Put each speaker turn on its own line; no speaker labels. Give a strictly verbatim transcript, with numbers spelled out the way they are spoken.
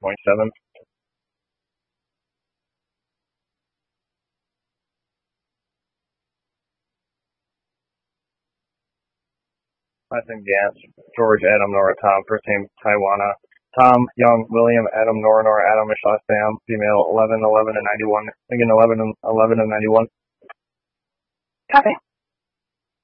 point seven. Last name Gantz. George, Adam, Nora, Tom. First name Taiwana. Tom, Young, William, Adam, Nora, Nora, Adam, Michelle, Sam. Female, eleven, eleven, and ninety-one. Again, eleven, eleven, and ninety-one.
Copy.